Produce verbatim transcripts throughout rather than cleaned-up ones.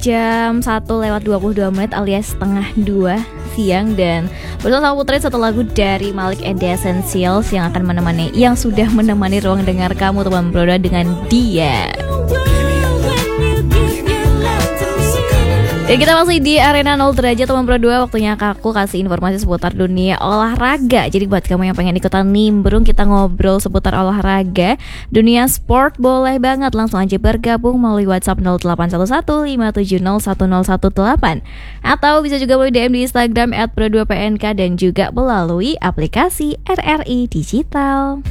jam satu lewat dua puluh dua menit alias setengah dua siang. Dan bersama sama Putri satu lagu dari Malik and the Essentials yang akan menemani, yang sudah menemani ruang dengar kamu teman Broda dengan Dia. Dan kita masih di arena nol derajat teman Pro dua. Waktunya aku kasih informasi seputar dunia olahraga. Jadi buat kamu yang pengen ikutan nimbrung, kita ngobrol seputar olahraga, dunia sport, boleh banget langsung aja bergabung melalui WhatsApp nol delapan satu satu lima tujuh nol satu nol satu delapan. Atau bisa juga melalui D M di Instagram at pro dua p n k dan juga melalui aplikasi R R I Digital.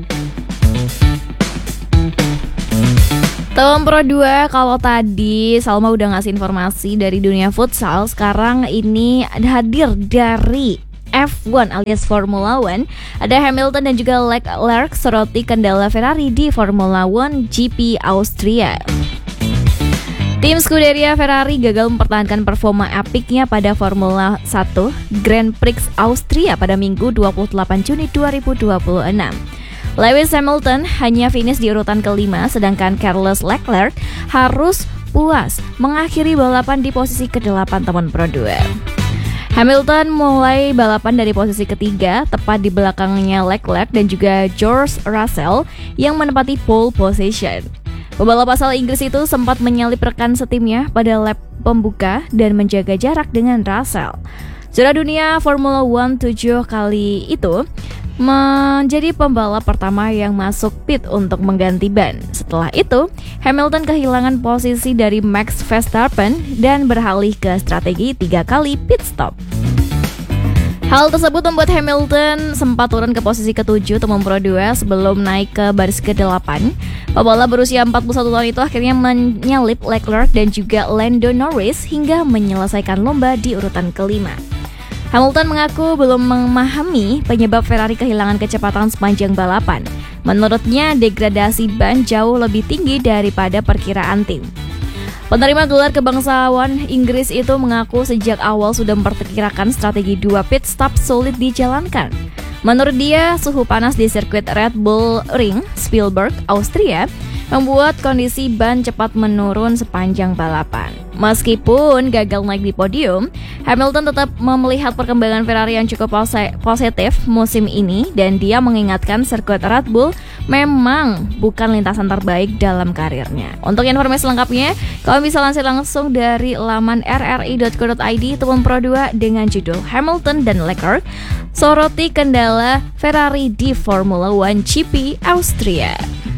Teman Pro dua, kalau tadi Salma udah ngasih informasi dari dunia futsal, sekarang ini hadir dari F satu alias Formula One. Ada Hamilton dan juga Leclerc soroti kendala Ferrari di Formula One G P Austria. Tim Scuderia Ferrari gagal mempertahankan performa epicnya pada Formula satu Grand Prix Austria pada Minggu dua puluh delapan Juni dua ribu dua puluh enam. Lewis Hamilton hanya finish di urutan kelima, sedangkan Charles Leclerc harus puas mengakhiri balapan di posisi kedelapan teman Pro dua. Hamilton mulai balapan dari posisi ketiga, tepat di belakangnya Leclerc dan juga George Russell yang menempati pole position. Pebalap asal Inggris itu sempat menyalip rekan setimnya pada lap pembuka dan menjaga jarak dengan Russell. Juara dunia Formula One tujuh kali itu menjadi pembalap pertama yang masuk pit untuk mengganti ban. Setelah itu, Hamilton kehilangan posisi dari Max Verstappen dan beralih ke strategi tiga kali pit stop. Hal tersebut membuat Hamilton sempat turun ke posisi ketujuh teman Pro dua sebelum naik ke baris kedelapan. Pembalap berusia empat puluh satu tahun itu akhirnya menyalip Leclerc dan juga Lando Norris hingga menyelesaikan lomba di urutan kelima. Hamilton mengaku belum memahami penyebab Ferrari kehilangan kecepatan sepanjang balapan. Menurutnya, degradasi ban jauh lebih tinggi daripada perkiraan tim. Penerima gelar kebangsaan Inggris itu mengaku sejak awal sudah memperkirakan strategi dua pit stop sulit dijalankan. Menurut dia, suhu panas di sirkuit Red Bull Ring, Spielberg, Austria, membuat kondisi ban cepat menurun sepanjang balapan. Meskipun gagal naik di podium, Hamilton tetap melihat perkembangan Ferrari yang cukup positif musim ini dan dia mengingatkan sirkuit Red Bull memang bukan lintasan terbaik dalam karirnya. Untuk informasi lengkapnya, kamu bisa lansir langsung dari laman r r i dot co dot i d teman Pro dua dengan judul Hamilton dan Leclerc soroti kendala Ferrari di Formula One G P Austria.